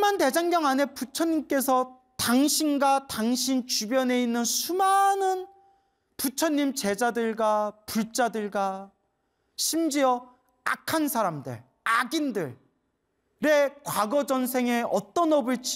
천만대장경 안에 부처님께서 당신과 당신 주변에 있는 수많은 부처님 제자들과 불자들과 심지어 악한 사람들, 악인들의 과거 전생에 어떤 업을